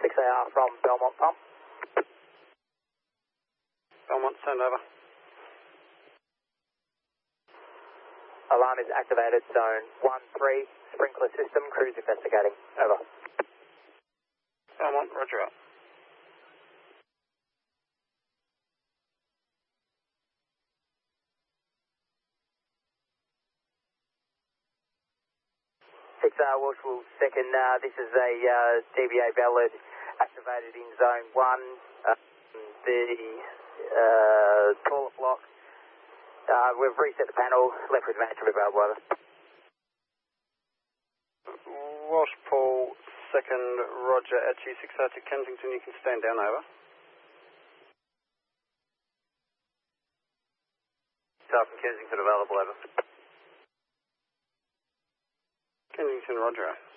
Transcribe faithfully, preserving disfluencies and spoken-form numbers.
six A R from Belmont Pump. Belmont, send over. Alarm is activated, zone one three, sprinkler system, crews investigating. Over. Belmont, roger out. six A R Welshpool second, uh, this is a uh, D B A valid activated in zone one. Uh, the uh, toilet block. Uh, we've reset the panel, left with management available. Over. Welshpool second, roger at G six R to Kensington, you can stand down. Over. South from Kensington available. Over. Kensington, roger.